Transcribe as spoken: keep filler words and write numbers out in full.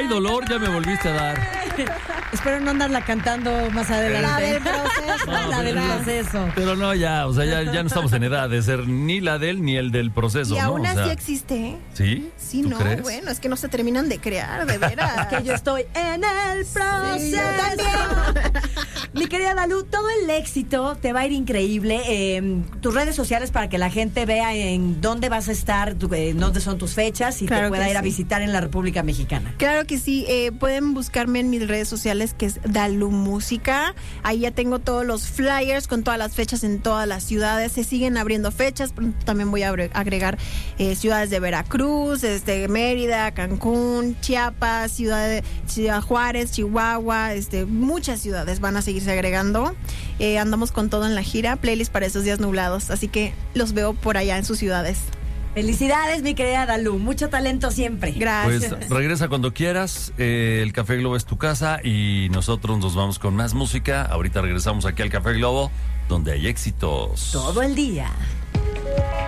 dolor ya me volviste a dar. Espero no andarla cantando más adelante. La del proceso. No, la del pero- proceso. Pero no, ya, o sea, ya, ya no estamos en edad de ser ni la del ni el del proceso, Y ¿no? aún O así sea, existe, ¿eh? ¿sí? Sí, ¿Tú no, crees? bueno, es que no se terminan de crear, de veras. Que yo estoy en el proceso. Sí, yo también. Mi querida Dalú, todo el éxito te va a ir increíble. Eh, tus redes sociales para que la gente vea en dónde vas a estar, tu- eh, dónde son tus fechas y Claro te pueda que ir a sí. visitar en la República Mexicana. Claro que sí, eh, pueden buscarme en mis redes sociales que es Dalú Música. Ahí ya tengo todos los flyers con todas las fechas en todas las ciudades. Se siguen abriendo fechas. Pronto también voy a agre- agregar eh, ciudades de Veracruz, este, Mérida, Cancún, Chiapas, Ciudad, de, Ciudad Juárez, Chihuahua, este, muchas ciudades van a seguirse agregando. Eh, andamos con todo en la gira, playlist para esos días nublados, así que los veo por allá en sus ciudades. Felicidades, mi querida Dalú. Mucho talento siempre. Gracias. Pues regresa cuando quieras, eh, el Café Globo es tu casa y nosotros nos vamos con más música. Ahorita regresamos aquí al Café Globo, donde hay éxitos. Todo el día.